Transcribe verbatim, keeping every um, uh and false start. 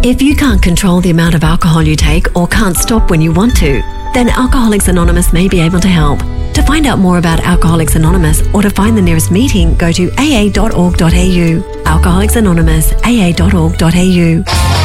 If you can't control the amount of alcohol you take or can't stop when you want to, then Alcoholics Anonymous may be able to help. To find out more about Alcoholics Anonymous or to find the nearest meeting, go to a a dot org dot a u. Alcoholics Anonymous, a a dot org dot a u.